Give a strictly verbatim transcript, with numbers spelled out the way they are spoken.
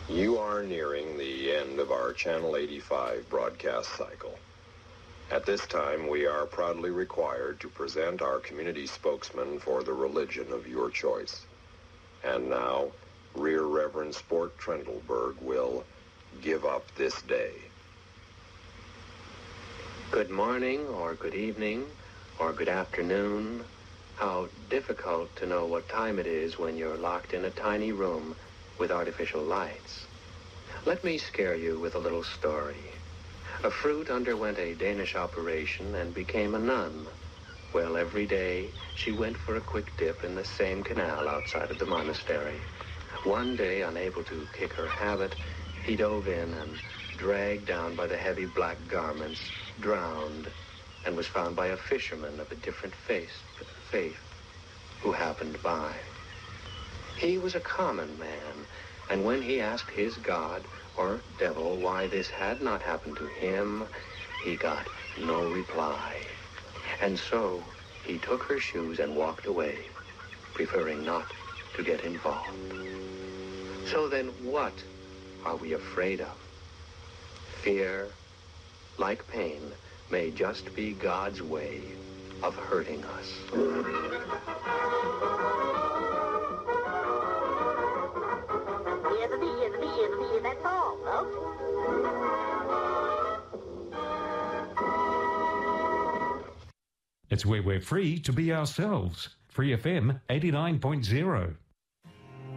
You are nearing the end of our Channel eighty-five broadcast cycle. At this time, we are proudly required to present our community spokesman for the religion of your choice. And now, Rear Reverend Sport Trendelberg will give up this day. Good morning, or good evening, or good afternoon. How difficult to know what time it is when you're locked in a tiny room with artificial lights. Let me scare you with a little story. A fruit underwent a Danish operation and became a nun. Well, every day she went for a quick dip in the same canal outside of the monastery. One day, unable to kick her habit, he dove in and, dragged down by the heavy black garments, drowned, and was found by a fisherman of a different faith, faith who happened by. He was a common man, and when he asked his God or devil why this had not happened to him, he got no reply. And so he took her shoes and walked away, preferring not to get involved. So then what are we afraid of? Fear, like pain, may just be God's way of hurting us. That's all, folks. It's where we're free to be ourselves. Free F M eighty-nine point zero.